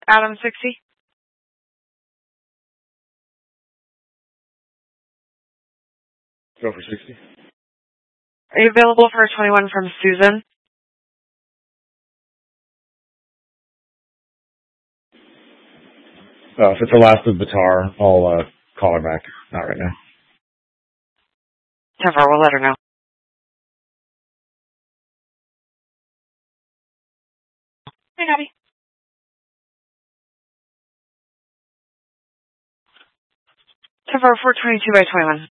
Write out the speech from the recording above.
Adam 60. Go for 60. Are you available for a 21 from Susan? If it's the last of Batar, I'll call her back. Not right now. 10-4, we'll let her know. Hey, Abby. 10-4, 422 by 21.